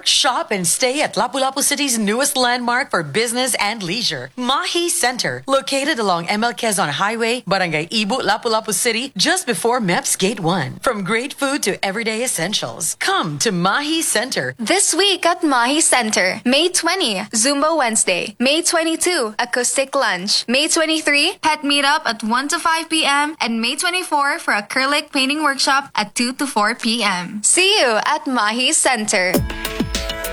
Shop and stay at Lapu-Lapu City's newest landmark for business and leisure, Mahi Center, located along ML Quezon Highway, Barangay Ibu, Lapu-Lapu City, just before MEPS Gate 1. From great food to everyday essentials, come to Mahi Center. This week at Mahi Center, May 20, Zumba Wednesday. May 22, Acoustic Lunch. May 23, Pet Meetup at 1 to 5 p.m. And May 24 for acrylic painting workshop at 2 to 4 p.m. See you at Mahi Center.